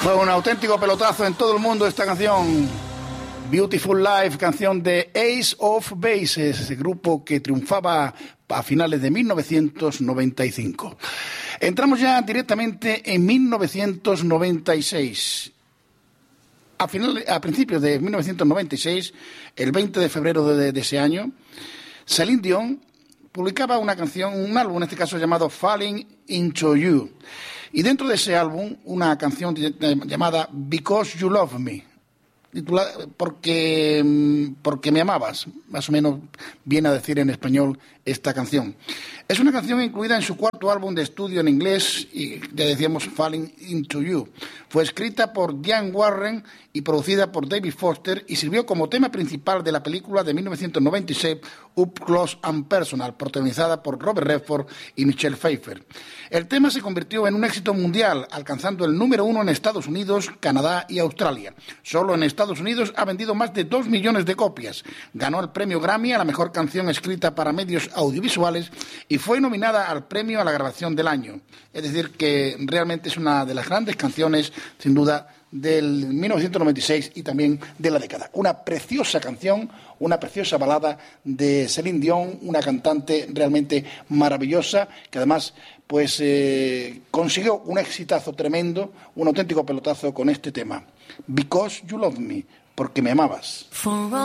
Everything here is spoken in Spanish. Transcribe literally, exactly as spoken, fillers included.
Fue un auténtico pelotazo en todo el mundo esta canción. Beautiful Life, canción de Ace of Base, ese grupo que triunfaba a finales de mil novecientos noventa y cinco. Entramos ya directamente en mil novecientos noventa y seis. A, final, a principios de mil novecientos noventa y seis, el veinte de febrero de, de ese año, Celine Dion publicaba una canción, un álbum en este caso llamado Falling Into You. Y dentro de ese álbum, una canción llamada Because You Love Me, titulada porque, porque me amabas, más o menos viene a decir en español esta canción. Es una canción incluida en su cuarto álbum de estudio en inglés, y ya decíamos Falling Into You. Fue escrita por Diane Warren y producida por David Foster y sirvió como tema principal de la película de mil novecientos noventa y seis Up Close and Personal, protagonizada por Robert Redford y Michelle Pfeiffer. El tema se convirtió en un éxito mundial, alcanzando el número uno en Estados Unidos, Canadá y Australia. Solo en Estados Unidos ha vendido más de dos millones de copias. Ganó el premio Grammy a la mejor canción escrita para medios audiovisuales y fue nominada al premio a la grabación del año. Es decir, que realmente es una de las grandes canciones, sin duda, del mil novecientos noventa y seis y también de la década. Una preciosa canción, una preciosa balada de Celine Dion, una cantante realmente maravillosa, que además pues eh, consiguió un exitazo tremendo, un auténtico pelotazo con este tema. Because You Love Me, porque me amabas.